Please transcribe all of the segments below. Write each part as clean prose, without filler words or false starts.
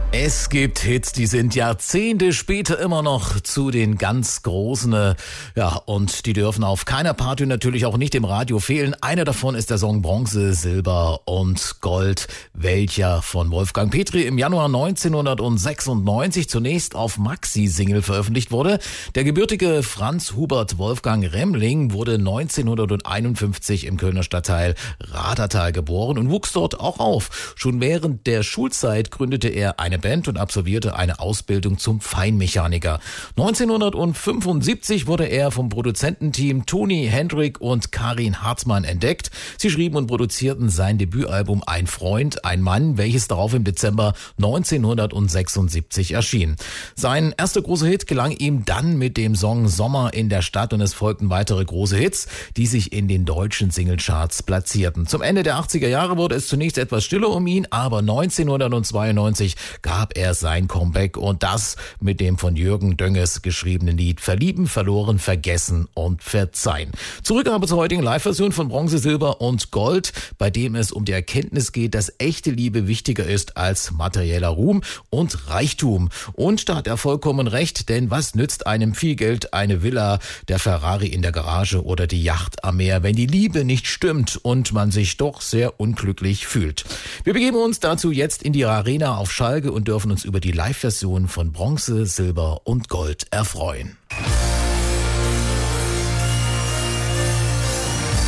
Es gibt Hits, die sind Jahrzehnte später immer noch zu den ganz Großen. Ja, und die dürfen auf keiner Party, natürlich auch nicht im Radio fehlen. Einer davon ist der Song Bronze, Silber und Gold, welcher von Wolfgang Petri im Januar 1996 zunächst auf Maxi-Single veröffentlicht wurde. Der gebürtige Franz Hubert Wolfgang Remling wurde 1951 im Kölner Stadtteil Radertal geboren und wuchs dort auch auf. Schon während der Schulzeit gründete er eine Band und absolvierte eine Ausbildung zum Feinmechaniker. 1975 wurde er vom Produzententeam Toni Hendrik und Karin Hartmann entdeckt. Sie schrieben und produzierten sein Debütalbum Ein Freund, ein Mann, welches darauf im Dezember 1976 erschien. Sein erster großer Hit gelang ihm dann mit dem Song Sommer in der Stadt und es folgten weitere große Hits, die sich in den deutschen Singlecharts platzierten. Zum Ende der 80er Jahre wurde es zunächst etwas stiller um ihn, aber 1992 gab er sein Comeback und das mit dem von Jürgen Dönges geschriebenen Lied Verlieben, Verloren, Vergessen und Verzeihen. Zurück aber zur heutigen Live-Version von Bronze, Silber und Gold, bei dem es um die Erkenntnis geht, dass echte Liebe wichtiger ist als materieller Ruhm und Reichtum. Und da hat er vollkommen recht, denn was nützt einem viel Geld, eine Villa, der Ferrari in der Garage oder die Yacht am Meer, wenn die Liebe nicht stimmt und man sich doch sehr unglücklich fühlt. Wir begeben uns dazu jetzt in die Arena auf Schalke und dürfen uns über die Live-Version von Bronze, Silber und Gold erfreuen.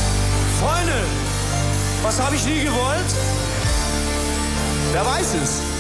Freunde, was habe ich nie gewollt? Wer weiß es?